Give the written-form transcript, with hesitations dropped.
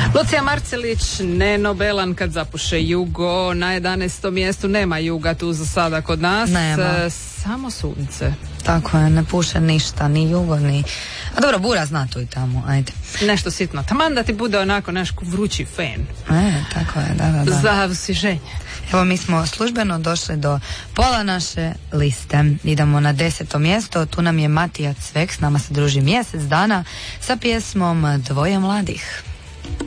Lucija Marcelić, Neno Belan, Kad zapuše jugo. Na 11. mjestu nema juga tu za sada kod nas. Nema. Samo sunce. Tako je, ne puše ništa, ni jugo, ni... A dobro, bura zna tu i tamo, ajde. Nešto sitno. Taman da ti bude onako naš vrući fen. Tako je, da. Za osvježenje. Evo, mi smo službeno došli do pola naše liste. Idemo na 10. mjesto, tu nam je Matija Cvek, s nama se druži mjesec dana sa pjesmom Dvoje mladih.